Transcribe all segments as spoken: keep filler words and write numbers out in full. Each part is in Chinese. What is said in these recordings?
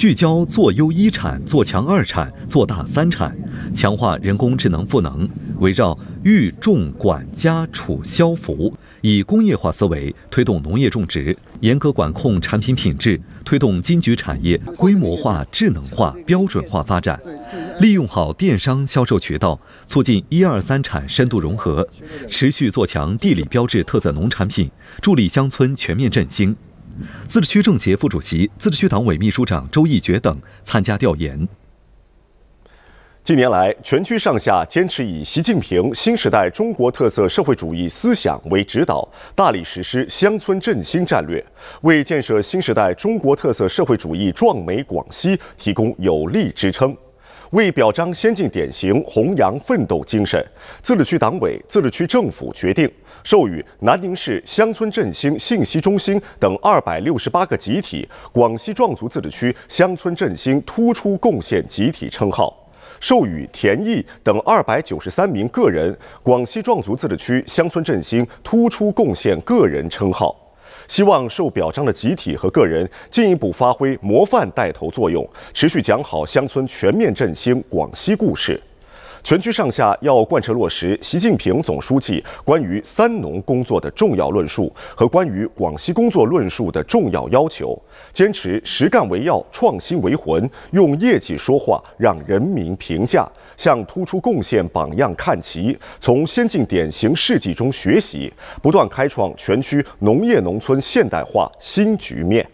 聚焦做优一产、做强二产、做大三产，强化人工智能赋能，围绕育、种、管、家、储、消、服，以工业化思维推动农业种植，严格管控产品品质，推动金桔产业规模化、智能化、标准化发展。利用好电商销售渠道，促进一二三产深度融合，持续做强地理标志特色农产品，助力乡村全面振兴。自治区政协副主席、自治区党委秘书长周一觉等参加调研。 近年来，全区上下坚持以习近平新时代中国特色社会主义思想为指导，大力实施乡村振兴战略，为建设新时代中国特色社会主义壮美广西提供有力支撑。为表彰先进典型、弘扬奋斗精神，自治区党委、自治区政府决定授予南宁市乡村振兴信息中心等二百六十八个集体广西壮族自治区乡村振兴突出贡献集体称号，授予田毅等二百九十三名个人广西壮族自治区乡村振兴突出贡献个人称号。希望受表彰的集体和个人进一步发挥模范带头作用，持续讲好乡村全面振兴广西故事。全区上下要贯彻落实习近平总书记关于三农工作的重要论述和关于广西工作论述的重要要求，坚持实干为要、创新为魂，用业绩说话，让人民评价，向突出贡献榜样看齐，从先进典型事迹中学习，不断开创全区农业农村现代化新局面。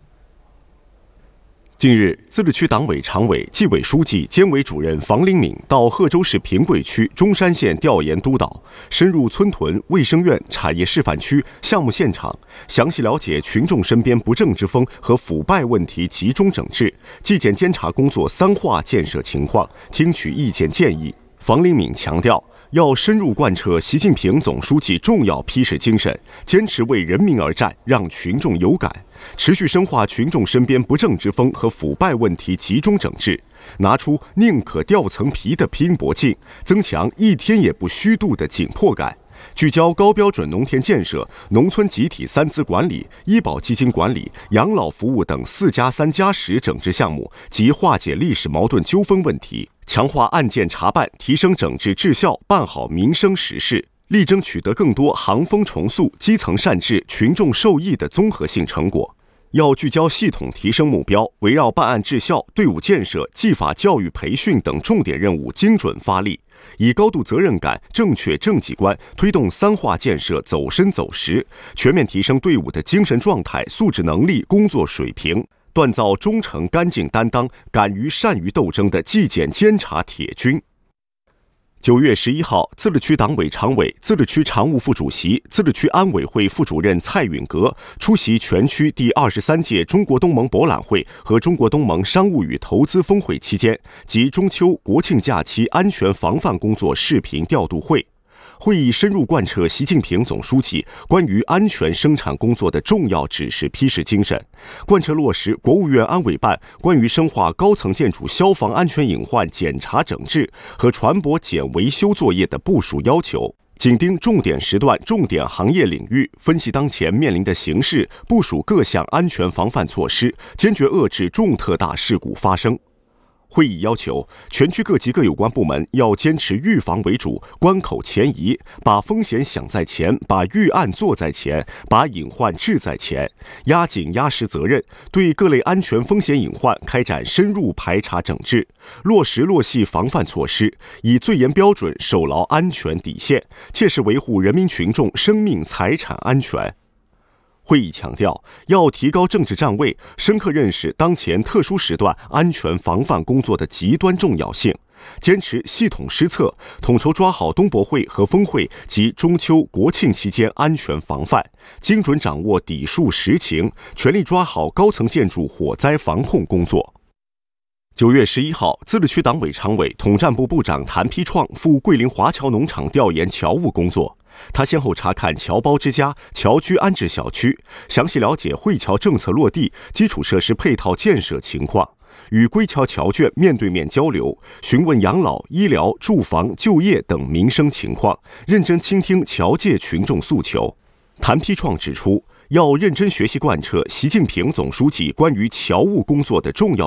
近日，自治区党委常委、纪委书记兼委主任房灵敏到贺州市平贵区中山县调研督导，深入村屯、卫生院、产业示范区、项目现场，详细了解群众身边不正之风和腐败问题集中整治、纪检监察工作三化建设情况，听取意见建议。房灵敏强调，要深入贯彻习近平总书记重要批示精神，坚持为人民而战，让群众有感，持续深化群众身边不正之风和腐败问题集中整治，拿出宁可掉层皮的拼搏劲，增强一天也不虚度的紧迫感，聚焦高标准农田建设、农村集体三资管理、医保基金管理、养老服务等四加三加十整治项目及化解历史矛盾纠纷问题，强化案件查办，提升整治质效，办好民生实事，力争取得更多行风重塑、基层善治、群众受益的综合性成果。要聚焦系统提升目标，围绕办案质效、队伍建设、技法教育培训等重点任务精准发力，以高度责任感、正确正绩观推动三化建设走深走实，全面提升队伍的精神状态、素质能力、工作水平，锻造忠诚、干净、担当、敢于善于斗争的纪检监察铁军。九月十一号，自治区党委常委、自治区常务副主席、自治区安委会副主任蔡允格出席全区第二十三届中国东盟博览会和中国东盟商务与投资峰会期间及中秋、国庆假期安全防范工作视频调度会。会议深入贯彻习近平总书记关于安全生产工作的重要指示批示精神，贯彻落实国务院安委办关于深化高层建筑消防安全隐患检查整治和船舶检维修作业的部署要求，紧盯重点时段、重点行业领域，分析当前面临的形势，部署各项安全防范措施，坚决遏制重特大事故发生。会议要求，全区各级各有关部门要坚持预防为主，关口前移，把风险想在前，把预案做在前，把隐患治在前，压紧压实责任，对各类安全风险隐患开展深入排查整治，落实落细防范措施，以最严标准守牢安全底线，切实维护人民群众生命财产安全。会议强调，要提高政治站位，深刻认识当前特殊时段安全防范工作的极端重要性，坚持系统施策，统筹抓好冬博会和峰会及中秋、国庆期间安全防范，精准掌握底数实情，全力抓好高层建筑火灾防控工作。九月十一号，自治区党委常委、统战部部长谭丕创赴桂林华侨农场调研侨务工作。他先后查看侨胞之家、侨居安置小区，详细了解惠侨政策落地、基础设施配套建设情况，与归侨侨眷面对面交流，询问养老、医疗、住房、就业等民生情况，认真倾听侨界群众诉求。谭丕创指出，要认真学习贯彻习近平总书记关于侨务工作的重要